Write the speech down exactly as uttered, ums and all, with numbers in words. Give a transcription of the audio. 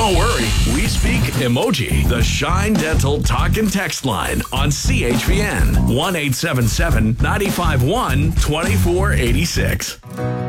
Don't worry, we speak emoji. The Shine Dental Talk and Text line on C H P N one eight seven seven, nine five one, two four eight six.